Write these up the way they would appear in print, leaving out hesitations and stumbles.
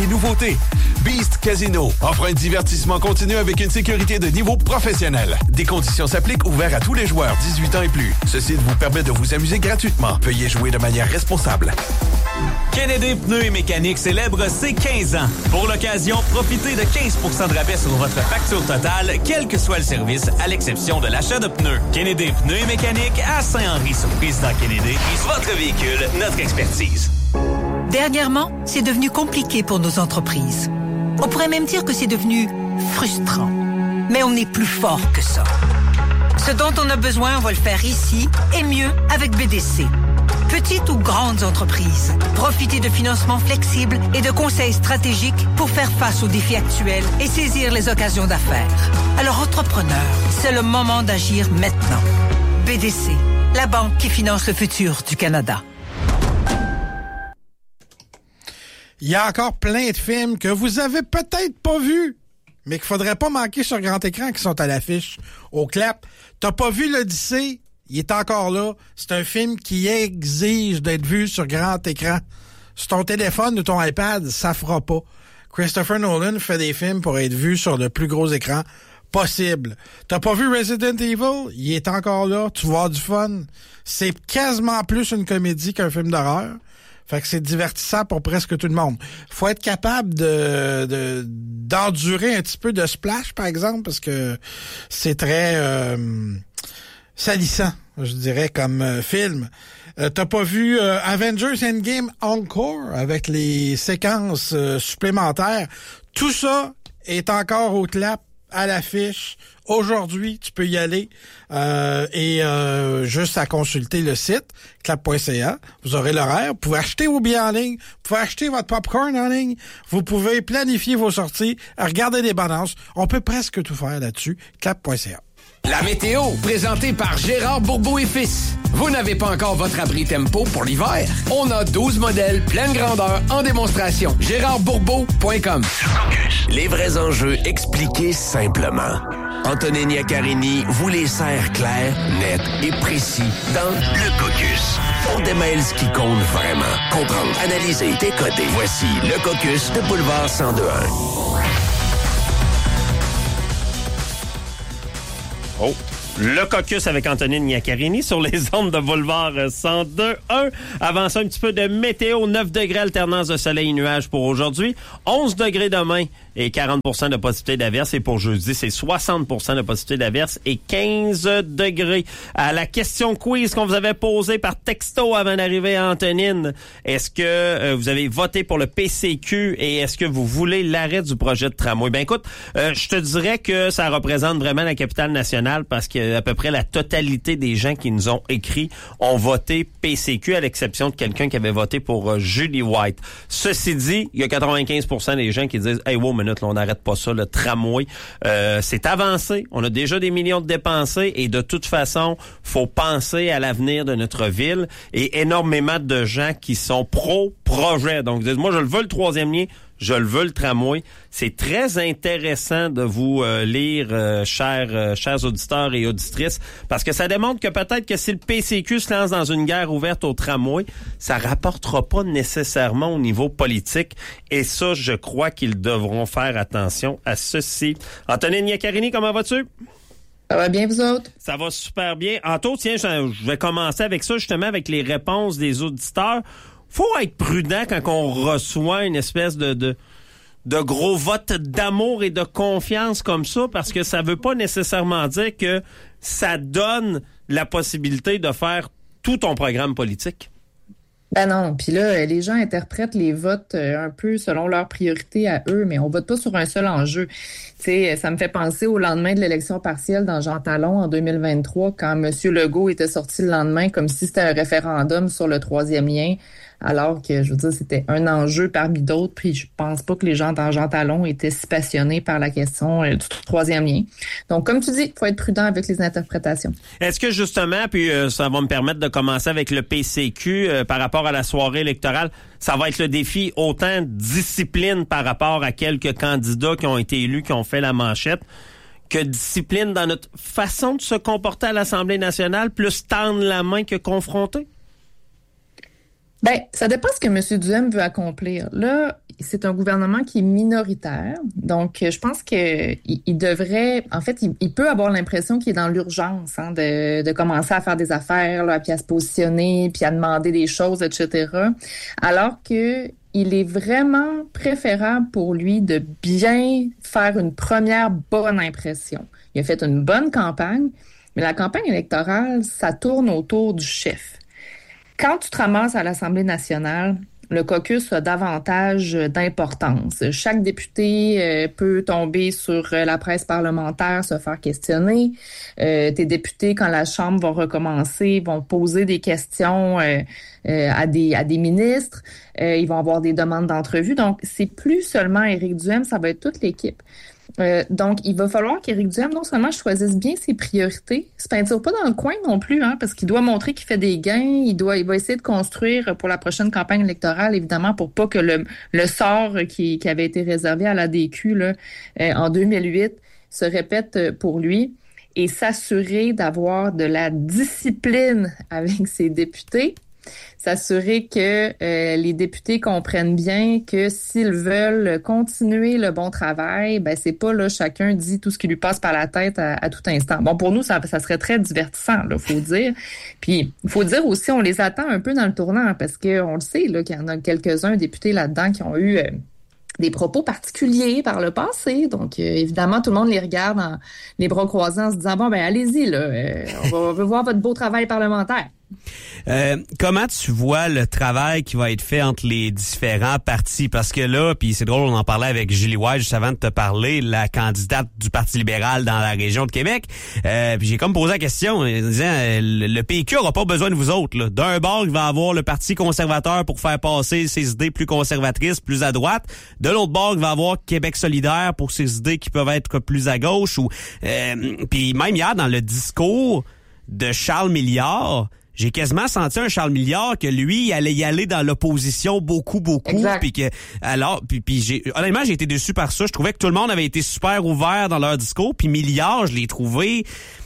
nouveautés. Beast Casino offre un divertissement continu avec une sécurité de niveau professionnel. Des conditions s'appliquent, ouverts à tous les joueurs 18 ans et plus. Ceci vous permet de vous amuser gratuitement. Veuillez jouer de manière responsable. Kennedy Pneus et Mécanique célèbre ses 15 ans. Pour l'occasion, profitez de 15% de rabais sur votre facture totale, quel que soit le service, à l'exception de l'achat de pneus. Kennedy Pneus et Mécanique à Saint-Henri sur Président Kennedy. Votre véhicule, notre expertise. Dernièrement, c'est devenu compliqué pour nos entreprises. On pourrait même dire que c'est devenu frustrant. Mais on est plus fort que ça. Ce dont on a besoin, on va le faire ici et mieux avec BDC. Petites ou grandes entreprises, profitez de financements flexibles et de conseils stratégiques pour faire face aux défis actuels et saisir les occasions d'affaires. Alors, entrepreneurs, c'est le moment d'agir maintenant. BDC, la banque qui finance le futur du Canada. Il y a encore plein de films que vous avez peut-être pas vus, mais qu'il faudrait pas manquer sur grand écran qui sont à l'affiche. Au clap, t'as pas vu l'Odyssée? Il est encore là. C'est un film qui exige d'être vu sur grand écran. Sur ton téléphone ou ton iPad, ça fera pas. Christopher Nolan fait des films pour être vu sur le plus gros écran possible. T'as pas vu Resident Evil? Il est encore là. Tu vas avoir du fun. C'est quasiment plus une comédie qu'un film d'horreur. Fait que c'est divertissant pour presque tout le monde. Faut être capable d'endurer un petit peu de splash, par exemple, parce que c'est très salissant, je dirais, comme film. T'as pas vu Avengers Endgame Encore avec les séquences supplémentaires. Tout ça est encore au clap, à l'affiche. Aujourd'hui, tu peux y aller et juste à consulter le site clap.ca. Vous aurez l'horaire. Vous pouvez acheter vos billets en ligne. Vous pouvez acheter votre popcorn en ligne. Vous pouvez planifier vos sorties, regarder les balances. On peut presque tout faire là-dessus. clap.ca. La météo, présentée par Gérard Bourbeau et Fils. Vous n'avez pas encore votre abri Tempo pour l'hiver? On a 12 modèles pleine grandeur en démonstration. GérardBourbeau.com. Les vrais enjeux expliqués simplement. Antonine Iaccarini vous les sert clairs, nets et précis dans Le Caucus. On démêle ce qui compte vraiment. Comprendre, analyser, décoder. Voici Le Caucus de Boulevard 102.1. Oh, le Caucus avec Antonine Iaccarini sur les ondes de Boulevard 102.1. Avant ça, un petit peu de météo. 9 degrés, alternance de soleil et nuages pour aujourd'hui. 11 degrés demain et 40% de possibilité d'averse. Et pour jeudi, c'est 60% de possibilité d'averse et 15 degrés. À la question quiz qu'on vous avait posée par texto avant d'arriver à Antonine, est-ce que vous avez voté pour le PCQ et est-ce que vous voulez l'arrêt du projet de tramway? Ben écoute, je te dirais que ça représente vraiment la capitale nationale parce que à peu près la totalité des gens qui nous ont écrit ont voté PCQ à l'exception de quelqu'un qui avait voté pour Julie White. Ceci dit, il y a 95% des gens qui disent « Hey, wow, minute, là, on n'arrête pas ça, le tramway. » C'est avancé, on a déjà des millions de dépensés et de toute façon, faut penser à l'avenir de notre ville et énormément de gens qui sont pro-projet. Donc, ils disent « Moi, je le veux le troisième lien. » Je le veux, le tramway. C'est très intéressant de vous lire, chers auditeurs et auditrices, parce que ça démontre que peut-être que si le PCQ se lance dans une guerre ouverte au tramway, ça rapportera pas nécessairement au niveau politique. Et ça, je crois qu'ils devront faire attention à ceci. Antonine Iaccarini, comment vas-tu? Ça va bien, vous autres? Ça va super bien. Anto, tiens, je vais commencer avec ça, justement, avec les réponses des auditeurs. Faut être prudent quand on reçoit une espèce de gros vote d'amour et de confiance comme ça, parce que ça veut pas nécessairement dire que ça donne la possibilité de faire tout ton programme politique. Ben non, puis là, les gens interprètent les votes un peu selon leurs priorités à eux, mais on vote pas sur un seul enjeu. Tu sais, ça me fait penser au lendemain de l'élection partielle dans Jean Talon en 2023, quand M. Legault était sorti le lendemain comme si c'était un référendum sur le troisième lien, alors que, je veux dire, c'était un enjeu parmi d'autres, puis je pense pas que les gens dans Jean Talon étaient si passionnés par la question du troisième lien. Donc, comme tu dis, il faut être prudent avec les interprétations. Est-ce que, justement, puis ça va me permettre de commencer avec le PCQ par rapport à la soirée électorale, ça va être le défi autant discipline par rapport à quelques candidats qui ont été élus, qui ont fait la manchette, que discipline dans notre façon de se comporter à l'Assemblée nationale, plus tendre la main que confronter? Ben, ça dépend ce que M. Duhem veut accomplir. Là, c'est un gouvernement qui est minoritaire. Donc, je pense que il devrait, en fait, il peut avoir l'impression qu'il est dans l'urgence, de commencer à faire des affaires, là, puis à se positionner, puis à demander des choses, etc. Alors que il est vraiment préférable pour lui de bien faire une première bonne impression. Il a fait une bonne campagne, mais la campagne électorale, ça tourne autour du chef. Quand tu te ramasses à l'Assemblée nationale, le caucus a davantage d'importance. Chaque député peut tomber sur la presse parlementaire, se faire questionner. Tes députés, quand la Chambre va recommencer, vont poser des questions à des ministres. Ils vont avoir des demandes d'entrevue. Donc, c'est plus seulement Éric Duhem, ça va être toute l'équipe. Donc, il va falloir qu'Éric Duhem, non seulement choisisse bien ses priorités, se peinture pas dans le coin non plus, parce qu'il doit montrer qu'il fait des gains, il va essayer de construire pour la prochaine campagne électorale, évidemment, pour pas que le sort qui avait été réservé à l'ADQ là, en 2008 se répète pour lui, et s'assurer d'avoir de la discipline avec ses députés. S'assurer que les députés comprennent bien que s'ils veulent continuer le bon travail, ben c'est pas là chacun dit tout ce qui lui passe par la tête à tout instant. Bon, pour nous, ça serait très divertissant, là, faut dire. Puis, il faut dire aussi, on les attend un peu dans le tournant, parce que on le sait, là, qu'il y en a quelques-uns députés là-dedans qui ont eu des propos particuliers par le passé. Donc, évidemment, tout le monde les regarde les bras croisés en se disant, bon, ben allez-y, là, on veut voir votre beau travail parlementaire. Comment tu vois le travail qui va être fait entre les différents partis? Parce que là, puis c'est drôle, on en parlait avec Julie White juste avant de te parler, la candidate du Parti libéral dans la région de Québec. Puis j'ai comme posé la question, disant le PQ aura pas besoin de vous autres. Là. D'un bord, il va avoir le Parti conservateur pour faire passer ses idées plus conservatrices, plus à droite. De l'autre bord, il va avoir Québec solidaire pour ses idées qui peuvent être plus à gauche. Ou puis même hier, dans le discours de Charles Milliard, j'ai quasiment senti un Charles Milliard que lui, il allait y aller dans l'opposition beaucoup. Puis que alors, puis honnêtement, j'ai été déçu par ça. Je trouvais que tout le monde avait été super ouvert dans leur discours. Puis Milliard, je l'ai trouvé.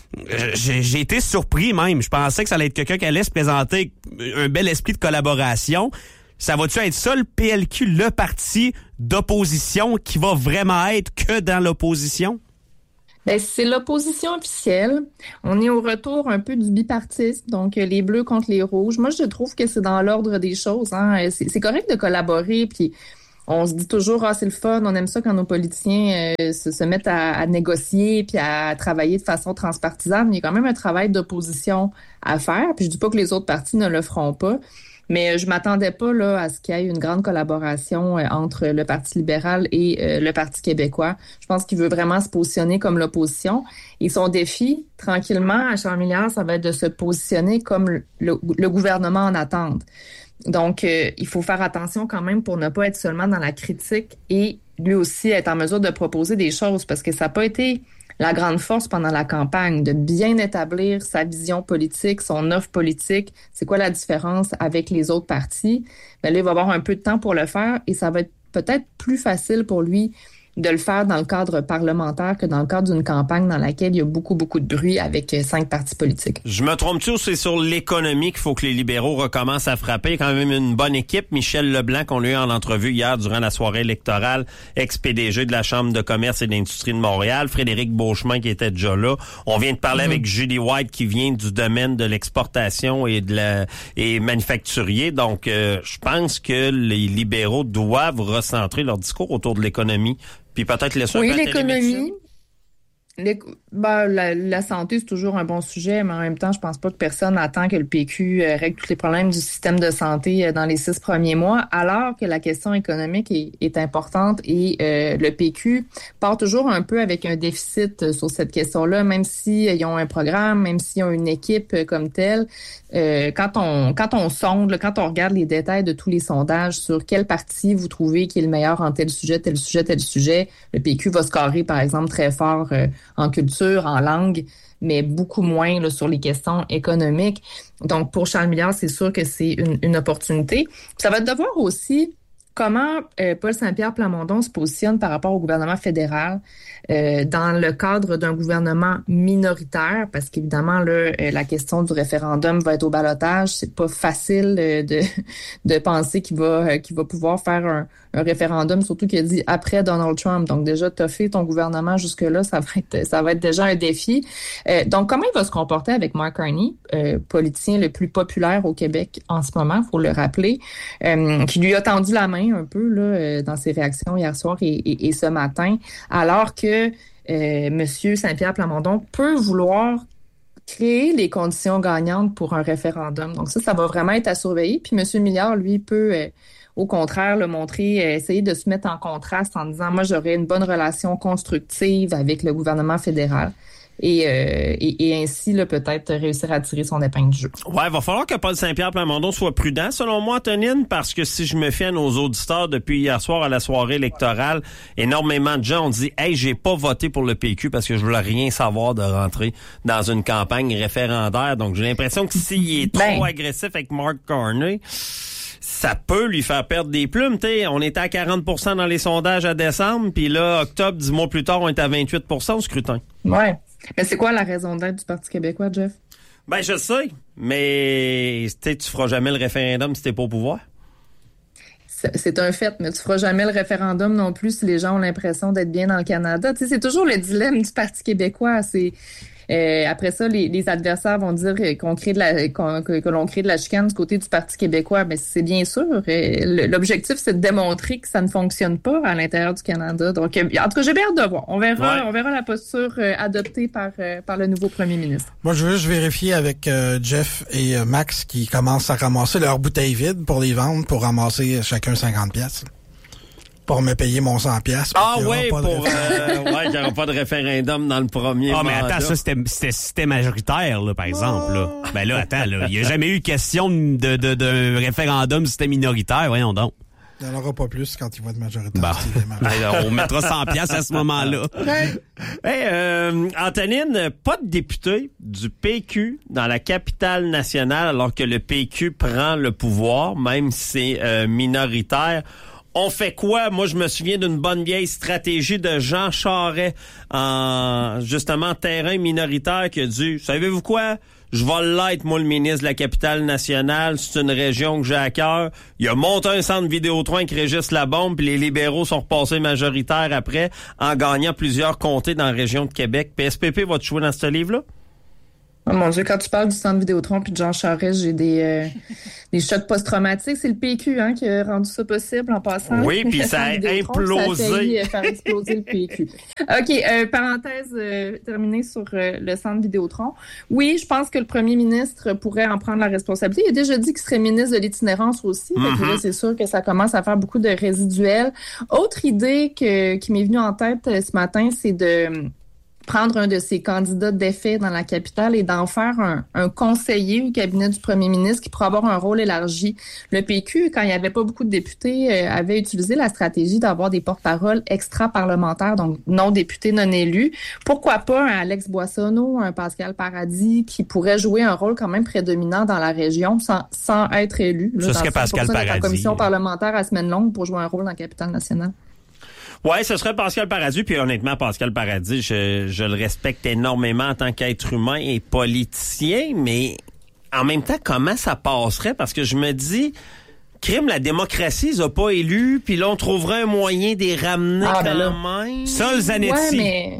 J'ai été surpris même. Je pensais que ça allait être quelqu'un qui allait se présenter un bel esprit de collaboration. Ça va-tu être ça, le PLQ, le parti d'opposition qui va vraiment être que dans l'opposition? Ben, c'est l'opposition officielle. On est au retour un peu du bipartisme, donc les bleus contre les rouges. Moi, je trouve que c'est dans l'ordre des choses. C'est correct de collaborer, puis on se dit toujours, c'est le fun, on aime ça quand nos politiciens se mettent à négocier puis à travailler de façon transpartisane. Mais il y a quand même un travail d'opposition à faire, puis je dis pas que les autres partis ne le feront pas. Mais je m'attendais pas là à ce qu'il y ait une grande collaboration entre le Parti libéral et le Parti québécois. Je pense qu'il veut vraiment se positionner comme l'opposition. Et son défi, tranquillement, à Charles Milliard, ça va être de se positionner comme le gouvernement en attente. Donc, il faut faire attention quand même pour ne pas être seulement dans la critique et lui aussi être en mesure de proposer des choses, parce que ça n'a pas été la grande force pendant la campagne, de bien établir sa vision politique, son offre politique, c'est quoi la différence avec les autres partis. Là, il va avoir un peu de temps pour le faire et ça va être peut-être plus facile pour lui de le faire dans le cadre parlementaire que dans le cadre d'une campagne dans laquelle il y a beaucoup de bruit avec 5 partis politiques. Je me trompe-tu ou c'est sur l'économie qu'il faut que les libéraux recommencent à frapper? Quand même une bonne équipe. Michel Leblanc, qu'on a eu en entrevue hier durant la soirée électorale, ex-PDG de la Chambre de commerce et d'industrie de Montréal, Frédéric Beauchemin qui était déjà là. On vient de parler avec Julie White qui vient du domaine de l'exportation et manufacturier. Donc, je pense que les libéraux doivent recentrer leur discours autour de l'économie. Puis peut-être laisser un peu l'économie. La santé, c'est toujours un bon sujet, mais en même temps, je pense pas que personne attend que le PQ règle tous les problèmes du système de santé dans les 6 premiers mois, alors que la question économique est importante et le PQ part toujours un peu avec un déficit sur cette question-là, même s'ils ont un programme, même s'ils ont une équipe comme telle. Quand on sonde, quand on regarde les détails de tous les sondages sur quel parti vous trouvez qui est le meilleur en tel sujet, le PQ va scorer, par exemple, très fort en culture, en langue, mais beaucoup moins là, sur les questions économiques. Donc, pour Charles Milliard, c'est sûr que c'est une opportunité. Puis ça va devoir aussi comment Paul Saint-Pierre Plamondon se positionne par rapport au gouvernement fédéral dans le cadre d'un gouvernement minoritaire, parce qu'évidemment, là, la question du référendum va être au ballottage. C'est pas facile de penser qu'il va pouvoir faire un référendum, surtout qu'il a dit après Donald Trump. Donc déjà, t'as fait ton gouvernement jusque-là, ça va être déjà un défi. Donc, comment il va se comporter avec Mark Carney, politicien le plus populaire au Québec en ce moment, faut le rappeler, qui lui a tendu la main un peu là dans ses réactions hier soir et ce matin, alors que Monsieur Saint-Pierre Plamondon peut vouloir créer les conditions gagnantes pour un référendum. Donc ça va vraiment être à surveiller. Puis Monsieur Milliard, lui, peut au contraire le montrer, essayer de se mettre en contraste en disant, moi, j'aurais une bonne relation constructive avec le gouvernement fédéral. Et ainsi, là, peut-être réussir à tirer son épingle du jeu. Ouais, il va falloir que Paul Saint-Pierre Plamondon soit prudent, selon moi, Antonine, parce que si je me fie à nos auditeurs depuis hier soir à la soirée électorale, énormément de gens ont dit « Hey, j'ai pas voté pour le PQ parce que je voulais rien savoir de rentrer dans une campagne référendaire. » Donc, j'ai l'impression que s'il est trop agressif avec Mark Carney, ça peut lui faire perdre des plumes. T'sais, on était à 40% dans les sondages à décembre, puis là, octobre, 10 mois plus tard, on est à 28% au scrutin. Ouais. Mais c'est quoi la raison d'être du Parti québécois, Jeff? Ben, je sais, mais tu feras jamais le référendum si t'es pas au pouvoir. C'est un fait, mais tu feras jamais le référendum non plus si les gens ont l'impression d'être bien dans le Canada. C'est toujours le dilemme du Parti québécois. C'est après ça, les adversaires vont dire que l'on crée de la chicane du côté du Parti québécois. Mais c'est bien sûr. L'objectif, c'est de démontrer que ça ne fonctionne pas à l'intérieur du Canada. Donc, en tout cas, j'ai bien hâte de voir. On verra la posture adoptée par le nouveau premier ministre. Moi, je veux juste vérifier avec Jeff et Max qui commencent à ramasser leurs bouteilles vides pour les vendre, pour ramasser chacun 50 pièces. Pour me payer mon 100 pièces. Ah oui, qu'il n'y aura pas de référendum dans le premier mandat. Mais attends, ça c'était majoritaire, là, par exemple. Là. Ben là, attends, il n'y a jamais eu question de référendum si c'était minoritaire, voyons donc. Il n'y en aura pas plus quand il va être majoritaire. Ben, on mettra 100 pièces à ce moment-là. Antonine, pas de député du PQ dans la capitale nationale alors que le PQ prend le pouvoir, même si c'est minoritaire. On fait quoi? Moi, je me souviens d'une bonne vieille stratégie de Jean Charest en, justement, terrain minoritaire qui a dit, savez-vous quoi? Je vais l'être, moi, le ministre de la capitale nationale. C'est une région que j'ai à cœur. Il a monté un centre Vidéotron avec Régis Labombe, puis les libéraux sont repassés majoritaires après, en gagnant plusieurs comtés dans la région de Québec. PSPP va te jouer dans ce livre-là? Oh mon Dieu, quand tu parles du centre Vidéotron puis de Jean Charest, j'ai des chocs post-traumatiques. C'est le PQ qui a rendu ça possible en passant. Oui, puis ça a implosé. Ça a failli faire exploser le PQ. OK, parenthèse terminée sur le centre Vidéotron. Oui, je pense que le premier ministre pourrait en prendre la responsabilité. Il a déjà dit qu'il serait ministre de l'itinérance aussi. Donc là, c'est sûr que ça commence à faire beaucoup de résiduels. Autre idée qui m'est venue en tête ce matin, c'est de prendre un de ces candidats d'effet dans la capitale et d'en faire un conseiller au cabinet du premier ministre qui pourrait avoir un rôle élargi. Le PQ, quand il n'y avait pas beaucoup de députés, avait utilisé la stratégie d'avoir des porte-paroles extra-parlementaires, donc non députés, non élus. Pourquoi pas un Alex Boissonneau, un Pascal Paradis qui pourrait jouer un rôle quand même prédominant dans la région sans être élu. Ce serait Pascal Paradis. En commission parlementaire à semaine longue pour jouer un rôle dans la capitale nationale. Ouais, ce serait Pascal Paradis, puis honnêtement, Pascal Paradis, je le respecte énormément en tant qu'être humain et politicien, mais en même temps, comment ça passerait? Parce que je me dis, crime, la démocratie, ils ont pas élu, puis là, on trouverait un moyen d'y ramener même. Sol Zanetti. Ouais, mais...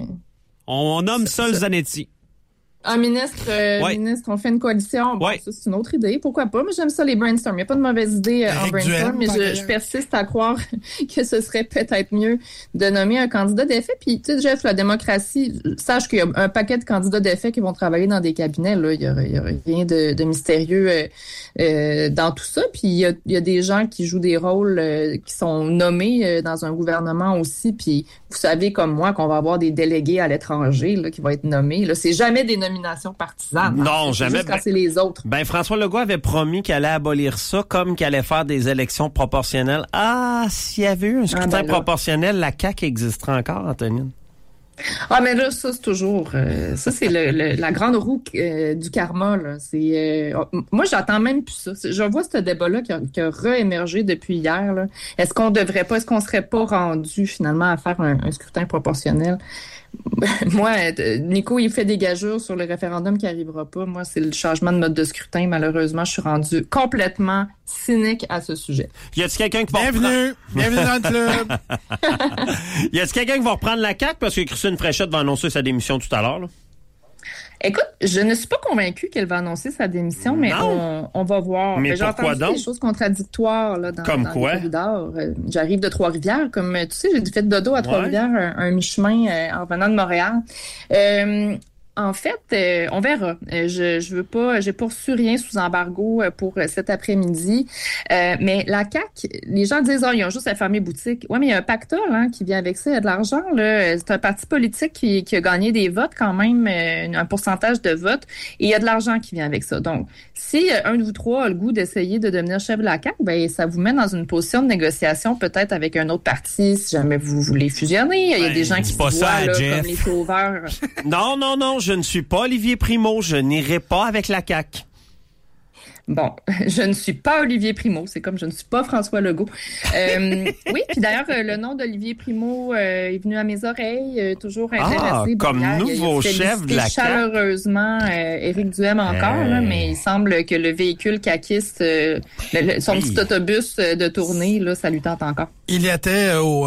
On nomme Sol Zanetti. Un ministre, on fait une coalition. Bon, ça, c'est une autre idée. Pourquoi pas? Mais j'aime ça, les brainstorms. Il n'y a pas de mauvaise idée en brainstorm, mais je persiste à croire que ce serait peut-être mieux de nommer un candidat d'effet. Puis, tu sais, Jeff, la démocratie, sache qu'il y a un paquet de candidats d'effet qui vont travailler dans des cabinets. Là, il y a rien de mystérieux dans tout ça. Puis, il y a des gens qui jouent des rôles qui sont nommés dans un gouvernement aussi. Puis, vous savez comme moi qu'on va avoir des délégués à l'étranger là, qui vont être nommés. Là, c'est jamais des nominations partisanes. Non, jamais. Juste quand c'est les autres. Ben, François Legault avait promis qu'il allait abolir ça, comme qu'il allait faire des élections proportionnelles. Ah, s'il y avait eu un scrutin proportionnel, la CAQ existerait encore, Antonine. Ah, mais là, ça, c'est toujours... ça, c'est la grande roue du karma, là. Moi, j'attends même plus ça. Je vois ce débat-là qui a réémergé depuis hier, là. Est-ce qu'on serait pas rendu, finalement, à faire un scrutin proportionnel? Moi, Nico, il fait des gageures sur le référendum qui arrivera pas. Moi, c'est le changement de mode de scrutin. Malheureusement, je suis rendu complètement cynique à ce sujet. Y a-t-il quelqu'un qui va Bienvenue dans le club. Y a-t-il quelqu'un qui va reprendre la CAQ parce que Christine Fréchette va annoncer sa démission tout à l'heure, là? Écoute, je ne suis pas convaincue qu'elle va annoncer sa démission, mais on va voir. Mais j'ai pourquoi entendu donc? des choses contradictoires là, dans comme quoi? les corridors. J'arrive de Trois-Rivières, comme tu sais, j'ai fait dodo à Trois-Rivières, un mi-chemin en venant de Montréal. En fait, on verra. Je veux pas, j'ai pas reçu rien sous embargo pour cet après-midi. Mais la CAQ, les gens disent, ils ont juste à fermer boutique. Ouais, mais il y a un pactole, qui vient avec ça. Il y a de l'argent, là. C'est un parti politique qui a gagné des votes quand même, un pourcentage de votes. Et il y a de l'argent qui vient avec ça. Donc, si un de vous trois a le goût d'essayer de devenir chef de la CAQ, ben, ça vous met dans une position de négociation peut-être avec un autre parti si jamais vous voulez fusionner. Il y a des gens qui se voient, là, comme les sauveurs. Non. Je ne suis pas Olivier Primo. Je n'irai pas avec la CAQ. Bon, je ne suis pas Olivier Primo. C'est comme je ne suis pas François Legault. Oui, puis d'ailleurs, le nom d'Olivier Primo est venu à mes oreilles, toujours intéressé. Comme nouveau chef de la CAQ. Chaleureusement Éric Duhem encore, là, mais il semble que le véhicule caquiste, son petit autobus de tournée, là, ça lui tente encore. Il était au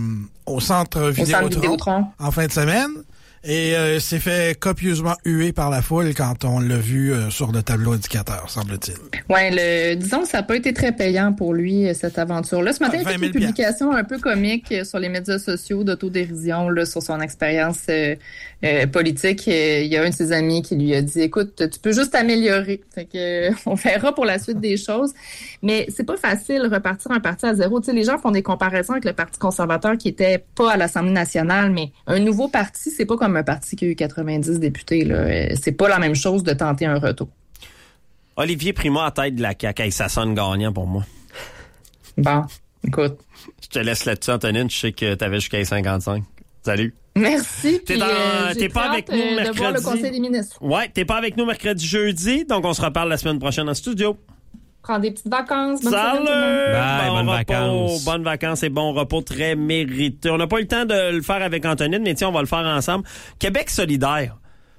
centre Vidéotron en fin de semaine. Et s'est fait copieusement huer par la foule quand on l'a vu sur le tableau indicateur, semble-t-il. Ouais, disons que ça n'a pas été très payant pour lui, cette aventure-là. Ce matin, il a fait une publication un peu comique sur les médias sociaux d'autodérision là, sur son expérience politique. Il y a un de ses amis qui lui a dit, écoute, tu peux juste t'améliorer. Fait que on verra pour la suite des choses. Mais c'est pas facile de repartir un parti à zéro. Tu sais, les gens font des comparaisons avec le Parti conservateur qui était pas à l'Assemblée nationale, mais un nouveau parti, c'est pas comme un parti qui a eu 90 députés. Là. C'est pas la même chose de tenter un retour. Olivier Primo à tête de la CAQ, ça sonne gagnant pour moi. Bon, écoute. Je te laisse là-dessus, Antonine. Je sais que t'avais jusqu'à 55. Salut. Merci. T'es pas avec nous mercredi. De voir le Conseil des ministres. Ouais, t'es pas avec nous mercredi, jeudi. Donc, on se reparle la semaine prochaine en studio. Prends des petites vacances. Salut! Bonnes vacances. Bonnes vacances et bon repos très mérité. On n'a pas eu le temps de le faire avec Antonine, mais tiens, on va le faire ensemble. Québec solidaire.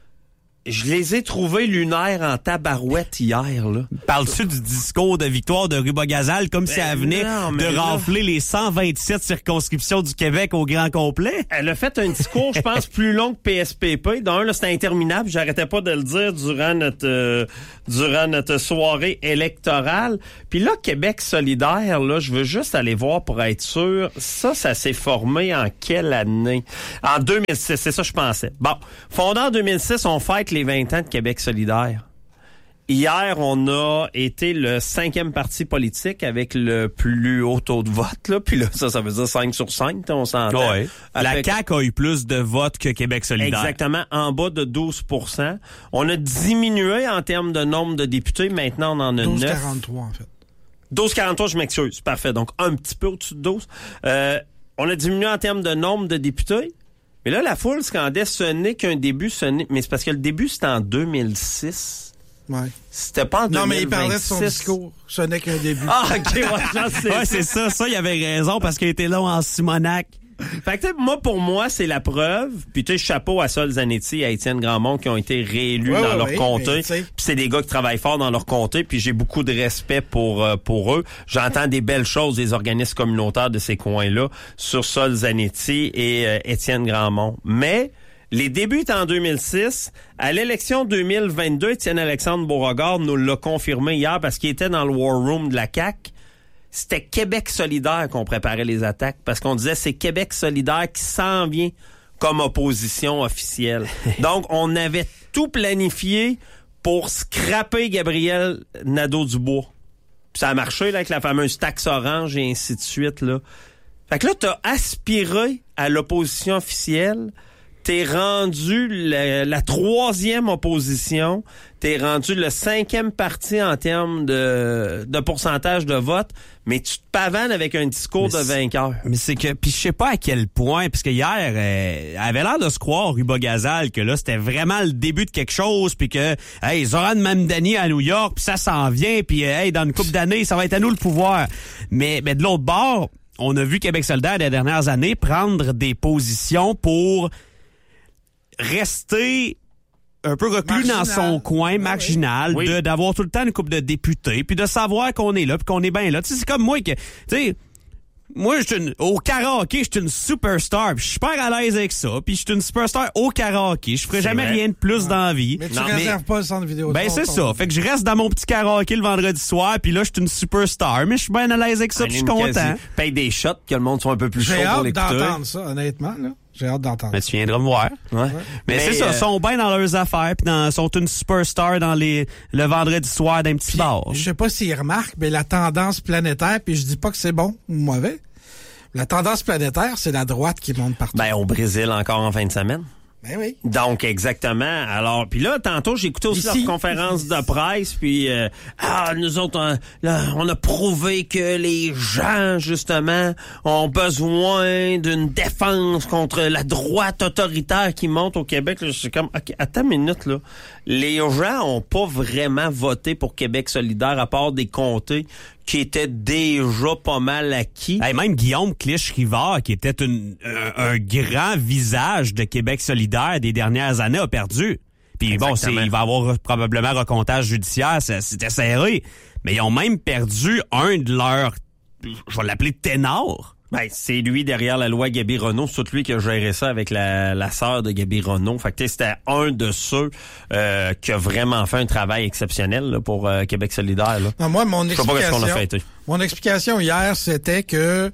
Je les ai trouvés lunaires en tabarouette hier, là. Parles-tu du discours de victoire de Rubagazal comme si elle venait de rafler les 127 circonscriptions du Québec au grand complet? Elle a fait un discours, je pense, plus long que PSPP. D'un, là, c'était interminable. J'arrêtais pas de le dire durant notre soirée électorale. Puis là, Québec solidaire, là, je veux juste aller voir pour être sûr. Ça s'est formé en quelle année? En 2006, c'est ça que je pensais. Bon, fondé en 2006, on fête les 20 ans de Québec solidaire. Hier, on a été le 5e parti politique avec le plus haut taux de vote. Là. Puis là, ça veut dire 5 sur 5, on s'entend. Ouais. La CAQ a eu plus de votes que Québec solidaire. Exactement, en bas de 12%. On a diminué en termes de nombre de députés. Maintenant, on en a 9. 12,43 en fait. 12,43, je m'excuse. Parfait. Donc, un petit peu au-dessus de 12. On a diminué en termes de nombre de députés. Mais là, la foule scandait, ce n'est qu'un début, mais c'est parce que le début, c'était en 2006. Ouais. C'était pas en 2026. Non, mais il parlait de son discours. Ce n'est qu'un début. Ah, OK, ouais, c'est ça. Ça, il avait raison parce qu'il était là en Simonac. Fait que, pour moi, c'est la preuve. Puis, tu sais, chapeau à Sol Zanetti et à Étienne Grandmont qui ont été réélus dans leur comté. Puis, c'est des gars qui travaillent fort dans leur comté. Puis, j'ai beaucoup de respect pour eux. J'entends des belles choses des organismes communautaires de ces coins-là sur Sol Zanetti et Étienne Grandmont. Mais, les débuts étaient en 2006. À l'élection 2022, Étienne-Alexandre Beauregard nous l'a confirmé hier parce qu'il était dans le War Room de la CAQ. C'était Québec solidaire qu'on préparait les attaques parce qu'on disait c'est Québec solidaire qui s'en vient comme opposition officielle. Donc, on avait tout planifié pour scraper Gabriel Nadeau-Dubois. Puis ça a marché là, avec la fameuse taxe orange et ainsi de suite. Là. Fait que là, t'as aspiré à l'opposition officielle. t'es rendu la troisième opposition, t'es rendu le 5e parti en termes de pourcentage de vote, mais tu te pavanes avec un discours de vainqueur. Mais c'est que, puis je sais pas à quel point, parce que hier, elle avait l'air de se croire, Ruba Gazal, que là, c'était vraiment le début de quelque chose, puis que, hey, Zoran Mamdani à New York, puis ça s'en vient, puis hey, dans une couple d'années, ça va être à nous le pouvoir. Mais de l'autre bord, on a vu Québec solidaire des dernières années prendre des positions pour rester un peu reclus dans son coin marginal, oui. D'avoir tout le temps une couple de députés, puis de savoir qu'on est là, puis qu'on est bien là. Tu sais, c'est comme moi que, tu sais, moi, au karaoké, je suis une superstar, puis je suis super à l'aise avec ça, puis je suis une superstar au karaoké. Je ferai jamais rien de plus dans la vie. Mais tu réserves pas le centre vidéo. Ben, c'est ça. Fait que je reste dans mon petit karaoké le vendredi soir, puis là, je suis une superstar, mais je suis bien à l'aise avec ça, puis je suis content. Paye des shots, que le monde soit un peu plus chaud pour l'écouter. J'ai hâte d'entendre ça, honnêtement, là. J'ai hâte d'entendre. Mais tu viendras me voir. Ouais. Mais c'est ça, ils sont bien dans leurs affaires, puis sont une superstar dans le vendredi soir d'un petit bar. Je sais pas s'ils remarquent, mais la tendance planétaire, puis je dis pas que c'est bon ou mauvais. La tendance planétaire, c'est la droite qui monte partout. Ben, au Brésil, encore en fin de semaine. Ben oui. Donc, exactement. Alors, puis là, tantôt, j'ai écouté aussi leur conférence de presse, puis nous autres, on a prouvé que les gens, justement, ont besoin d'une défense contre la droite autoritaire qui monte au Québec. Là, je suis comme, OK, attends une minute, là. Les gens ont pas vraiment voté pour Québec solidaire, à part des comtés qui étaient déjà pas mal acquis. Hey, même Guillaume Clich-Rivard, qui était un grand visage de Québec solidaire des dernières années, a perdu. Puis exactement. Il va y avoir probablement recomptage judiciaire, c'était serré. Mais ils ont même perdu un de leurs, je vais l'appeler ténors. Ben, c'est lui derrière la loi Gaby Renault, c'est lui qui a géré ça avec la sœur de Gaby Renault. Fait que c'était un de ceux qui a vraiment fait un travail exceptionnel là, pour Québec solidaire. Là. Non, moi, je sais pas qu'est-ce qu'on a fêté. Mon explication hier, c'était que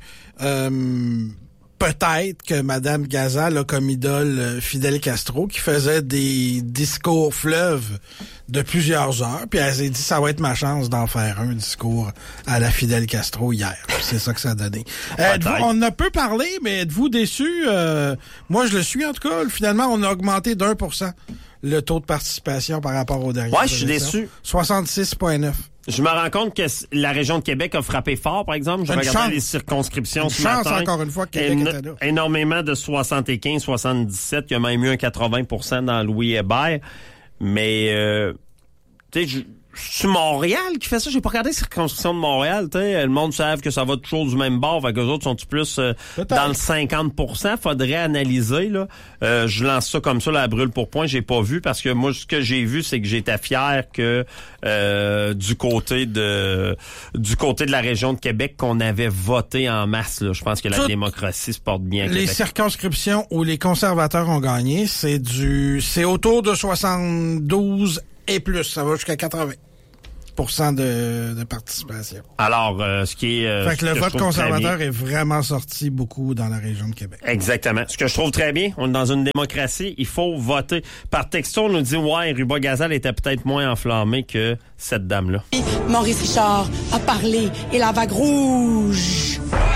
peut-être que Mme Gazal a comme idole Fidel Castro, qui faisait des discours fleuves de plusieurs heures, puis elle s'est dit, ça va être ma chance d'en faire un discours à la Fidel Castro hier. C'est ça que ça a donné. On a peu parlé, mais êtes-vous déçus? Moi, je le suis en tout cas. Finalement, on a augmenté d'1% le taux de participation par rapport aux dernières élections. Ouais, je suis déçu. 66,9. Je me rends compte que la région de Québec a frappé fort, par exemple. Je regardais les circonscriptions ce matin. Une chance, encore une fois, que Québec était là. Énormément de 75, 77. Il y a même eu un 80% dans Louis Hébert. Mais, tu sais, c'est Montréal qui fait ça. J'ai pas regardé la circonscription de Montréal. Le monde savent que ça va toujours du même bord. Fait que les autres sont plus dans le 50%. Faudrait analyser. Là. Je lance ça comme ça, la brûle pour point. J'ai pas vu parce que moi, ce que j'ai vu, c'est que j'étais fier que du côté de la région de Québec, qu'on avait voté en masse. Là. Je pense que la démocratie se porte bien à Québec. Les circonscriptions où les conservateurs ont gagné, c'est autour de 72 et plus, ça va jusqu'à 80% de participation. Alors, ce qui est... fait que le vote conservateur est vraiment sorti beaucoup dans la région de Québec. Exactement. Ce que je trouve très bien, on est dans une démocratie, il faut voter. Par texto, on nous dit, ouais, Ruba Gazal était peut-être moins enflammée que cette dame-là. Maurice Richard a parlé et la vague rouge...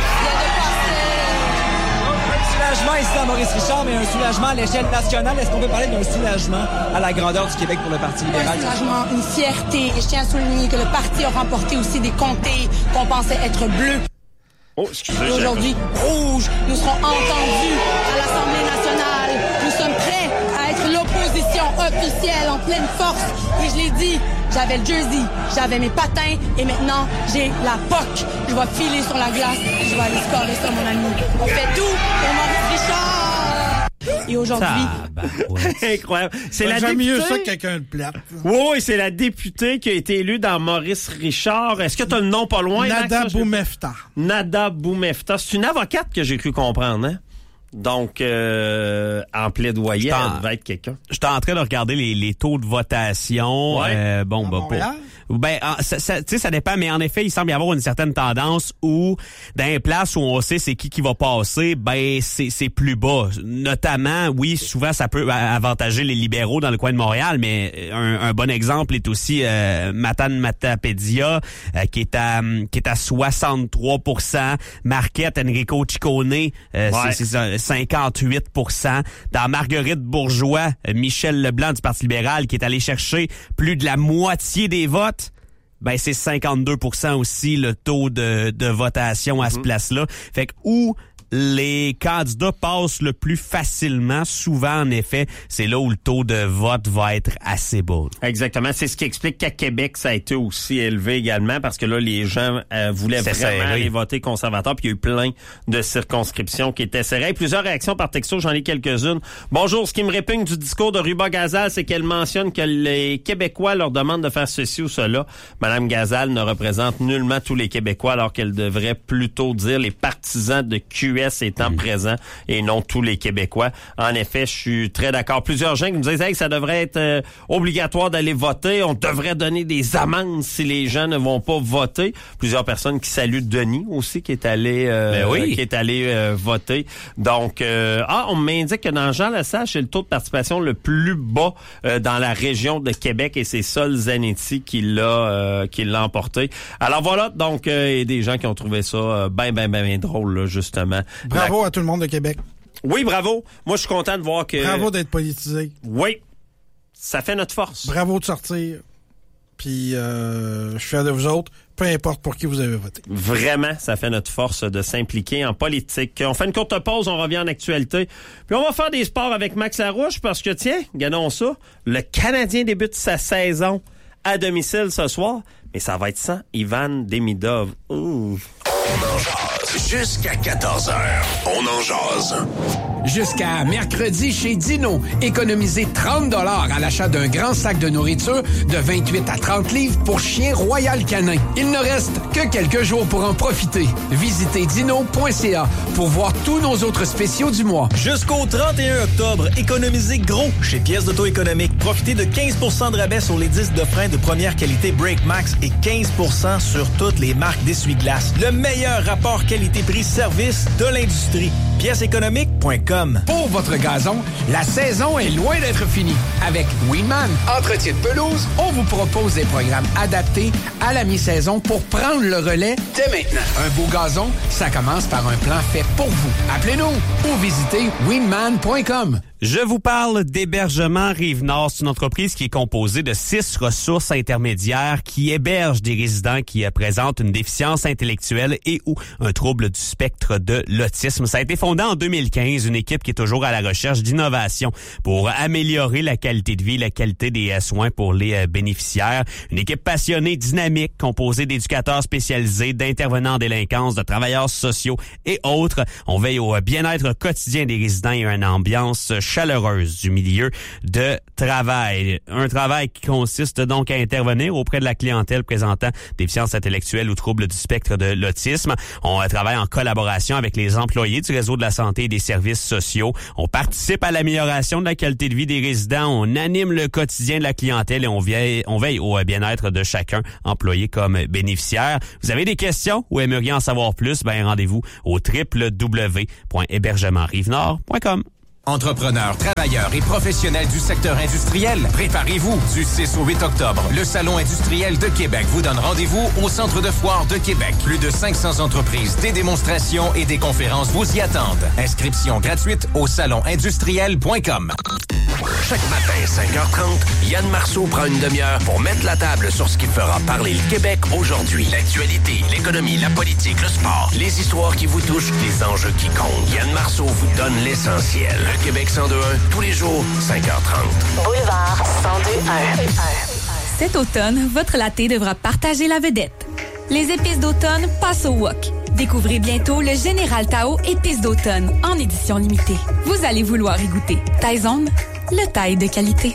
Soulagement ici à Maurice Richard, mais un soulagement à l'échelle nationale. Est-ce qu'on peut parler d'un soulagement à la grandeur du Québec pour le Parti libéral? Un soulagement, une fierté. Et je tiens à souligner que le parti a remporté aussi des comtés qu'on pensait être bleus. Oh, excusez-moi. Aujourd'hui, rouge. Nous serons entendus à l'Assemblée nationale. Nous sommes prêts à être l'opposition officielle en pleine force. Et je l'ai dit, j'avais le jersey, j'avais mes patins et maintenant, j'ai la POC. Je vais filer sur la glace et je vais aller scorer ça, mon ami. On fait tout pour Maurice Richard. Et aujourd'hui... Incroyable. C'est la j'aime députée... mieux ça que quelqu'un de plate. Oui, c'est la députée qui a été élue dans Maurice Richard. Est-ce que tu as le nom pas loin? Nada Boumefta. Nada Boumefta. C'est une avocate que j'ai cru comprendre, hein? Donc, en plaidoyer, elle devait être quelqu'un. J'étais en train de regarder les taux de votation. Ouais. Ben, ça dépend, mais en effet, il semble y avoir une certaine tendance où, dans les places où on sait c'est qui va passer, ben, c'est plus bas. Notamment, oui, souvent, ça peut avantager les libéraux dans le coin de Montréal, mais un bon exemple est aussi Matapédia, qui est à 63%. Marquette, Enrico Ciccone, c'est 58%. Dans Marguerite Bourgeois, Michel Leblanc du Parti libéral, qui est allé chercher plus de la moitié des votes, ben c'est 52% aussi le taux de votation à ce place-là. Fait que où les candidats passent le plus facilement, souvent en effet, c'est là où le taux de vote va être assez bas. Exactement, c'est ce qui explique qu'à Québec, ça a été aussi élevé également, parce que là, les gens voulaient vraiment aller voter conservateur, puis il y a eu plein de circonscriptions qui étaient serrées. Plusieurs réactions par texto, j'en ai quelques-unes. Bonjour, ce qui me répugne du discours de Ruba Gazal, c'est qu'elle mentionne que les Québécois leur demandent de faire ceci ou cela. Madame Gazal ne représente nullement tous les Québécois, alors qu'elle devrait plutôt dire les partisans de QS étant présents et non tous les Québécois. En effet, je suis très d'accord. Plusieurs gens qui me disent que ça devrait être obligatoire d'aller voter. On devrait donner des amendes si les gens ne vont pas voter. Plusieurs personnes qui saluent Denis aussi, qui est allé voter. Donc, on m'indique que dans Jean Lesage, c'est le taux de participation le plus bas dans la région de Québec, et c'est Sol Zanetti qui l'a emporté. Alors voilà, donc il y a des gens qui ont trouvé ça ben drôle, là, justement. Bravo à tout le monde de Québec. Oui, bravo. Moi, je suis content de voir que... Bravo d'être politisé. Oui. Ça fait notre force. Bravo de sortir. Puis, je suis fier de vous autres, peu importe pour qui vous avez voté. Vraiment, ça fait notre force de s'impliquer en politique. On fait une courte pause, on revient en actualité. Puis on va faire des sports avec Max Larouche, parce que, tiens, regardons ça, le Canadien débute sa saison à domicile ce soir, mais ça va être sans Ivan Demidov. Ouh. On en jase jusqu'à 14h. On en jase. Jusqu'à mercredi chez Dino, économisez 30 $ à l'achat d'un grand sac de nourriture de 28 à 30 livres pour chien Royal Canin. Il ne reste que quelques jours pour en profiter. Visitez dino.ca pour voir tous nos autres spéciaux du mois. Jusqu'au 31 octobre, économisez gros chez Pièces d'Auto Économique. Profitez de 15% de rabais sur les disques de frein de première qualité Brake Max et 15% sur toutes les marques d'essuie-glace. Le meilleur rapport qualité-prix-service de l'industrie. Pièceséconomique.com. Pour votre gazon, la saison est loin d'être finie. Avec Winman, entretien de pelouse, on vous propose des programmes adaptés à la mi-saison pour prendre le relais dès maintenant. Un beau gazon, ça commence par un plan fait pour vous. Appelez-nous ou visitez winman.com. Je vous parle d'Hébergement Rive-Nord. C'est une entreprise qui est composée de 6 ressources intermédiaires qui hébergent des résidents qui présentent une déficience intellectuelle et ou un trouble du spectre de l'autisme. Ça a été fondé en 2015, une équipe qui est toujours à la recherche d'innovation pour améliorer la qualité de vie, la qualité des soins pour les bénéficiaires. Une équipe passionnée, dynamique, composée d'éducateurs spécialisés, d'intervenants en délinquance, de travailleurs sociaux et autres. On veille au bien-être quotidien des résidents et à une ambiance chaleureuse du milieu de travail. Un travail qui consiste donc à intervenir auprès de la clientèle présentant déficience intellectuelle ou trouble du spectre de l'autisme. On travaille en collaboration avec les employés du réseau de la santé et des services sociaux. On participe à l'amélioration de la qualité de vie des résidents. On anime le quotidien de la clientèle et on veille au bien-être de chacun, employé comme bénéficiaire. Vous avez des questions ou aimeriez en savoir plus? Rendez-vous au www.hébergementrivenord.com. Entrepreneurs, travailleurs et professionnels du secteur industriel, préparez-vous. Du 6 au 8 octobre, le Salon industriel de Québec vous donne rendez-vous au Centre de foire de Québec. Plus de 500 entreprises, des démonstrations et des conférences vous y attendent. Inscription gratuite au salonindustriel.com. Chaque matin, 5h30, Yann Marceau prend une demi-heure pour mettre la table sur ce qui fera parler le Québec aujourd'hui. L'actualité, l'économie, la politique, le sport, les histoires qui vous touchent, les enjeux qui comptent. Yann Marceau vous donne l'essentiel. Le Québec 102.1, tous les jours, 5h30. Boulevard 102.1. Cet automne, votre latte devra partager la vedette. Les épices d'automne passent au wok. Découvrez bientôt le Général Tao épices d'automne en édition limitée. Vous allez vouloir y goûter. Taizone, le taille de qualité.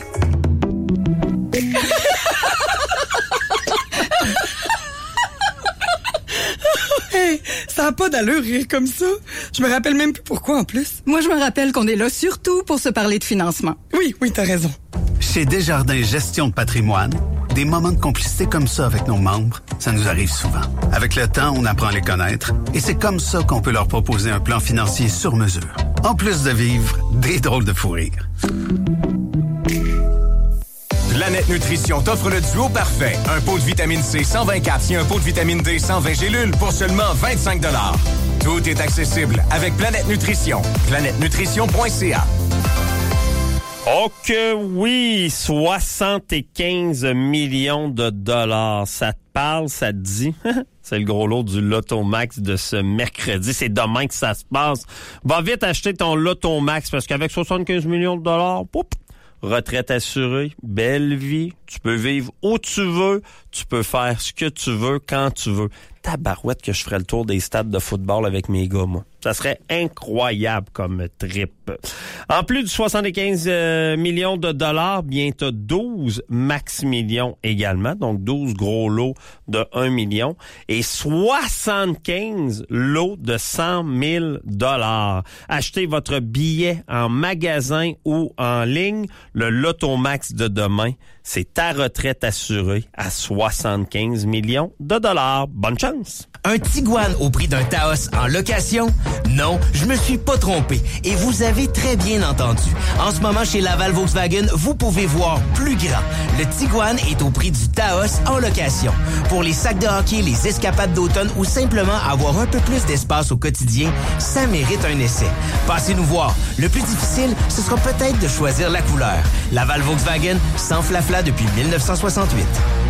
Hey, ça n'a pas d'allure rire comme ça. Je me rappelle même plus pourquoi en plus. Moi, je me rappelle qu'on est là surtout pour se parler de financement. Oui, t'as raison. Chez Desjardins Gestion de patrimoine, Des moments de complicité comme ça avec nos membres, ça nous arrive souvent. Avec le temps, on apprend à les connaître et c'est comme ça qu'on peut leur proposer un plan financier sur mesure. En plus de vivre des drôles de fou rire. Planète Nutrition t'offre le duo parfait. Un pot de vitamine C 120 caps et un pot de vitamine D 120 gélules pour seulement 25 $. Tout est accessible avec Planète Nutrition. PlanèteNutrition.ca. Ok, oui, 75 millions de dollars. Ça te parle, ça te dit? C'est le gros lot du Loto Max de ce mercredi. C'est demain que ça se passe. Va vite acheter ton Loto Max parce qu'avec 75 millions de dollars, poup, retraite assurée, belle vie, tu peux vivre où tu veux, tu peux faire ce que tu veux quand tu veux. Tabarouette que je ferais le tour des stades de football avec mes gars, moi. Ça serait incroyable comme trip. En plus de 75 millions de dollars, bien, t'as 12 max millions également, donc 12 gros lots de 1 million et 75 lots de 100 000 $. Achetez votre billet en magasin ou en ligne. Le Loto Max de demain, c'est ta retraite assurée à 75 millions de dollars. Bonne chance! Un Tiguan au prix d'un Taos en location? Non, je me suis pas trompé. Et vous avez très bien entendu. En ce moment, chez Laval Volkswagen, vous pouvez voir plus grand. Le Tiguan est au prix du Taos en location. Pour les sacs de hockey, les escapades d'automne ou simplement avoir un peu plus d'espace au quotidien, ça mérite un essai. Passez nous voir. Le plus difficile, ce sera peut-être de choisir la couleur. Laval Volkswagen, sans flafla depuis 1968.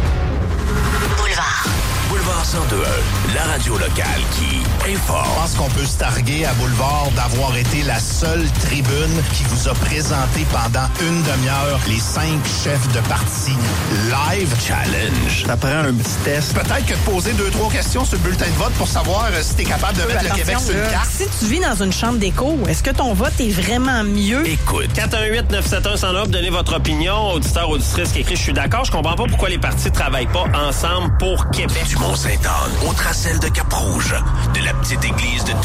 Boulevard 102.1, la radio locale qui informe. Je pense qu'on peut se targuer à Boulevard d'avoir été la seule tribune qui vous a présenté pendant une demi-heure les 5 chefs de parti live. Challenge. Ça prend un petit test. Peut-être que de poser 2-3 questions sur le bulletin de vote pour savoir si t'es capable de mettre le Québec sur une carte. Si tu vis dans une chambre d'écho, est-ce que ton vote est vraiment mieux? Écoute. 418-971-109, donnez votre opinion. Auditeur, auditrice qui écrit « Je suis d'accord, je comprends pas pourquoi les partis travaillent pas ensemble pour Québec. » Du Mont-Sainte-Anne, au Tracel de Cap-Rouge, de la petite église de